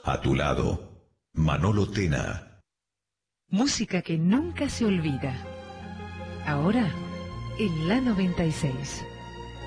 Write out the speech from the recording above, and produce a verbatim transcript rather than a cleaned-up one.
A tu lado, Manolo Tena. Música que nunca se olvida. Ahora, en la noventa y seis.